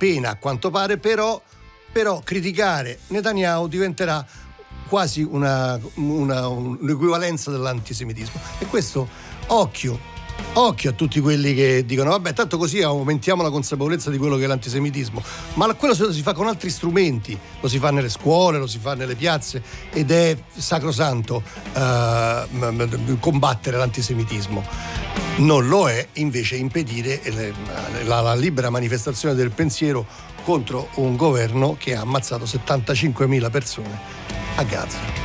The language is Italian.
pena a quanto pare, però criticare Netanyahu diventerà quasi un'equivalenza dell'antisemitismo. E questo, occhio a tutti quelli che dicono vabbè, tanto così aumentiamo la consapevolezza di quello che è l'antisemitismo, ma quello si fa con altri strumenti, lo si fa nelle scuole, lo si fa nelle piazze, ed è sacrosanto combattere l'antisemitismo. Non lo è invece impedire la libera manifestazione del pensiero contro un governo che ha ammazzato 75.000 persone a Gaza.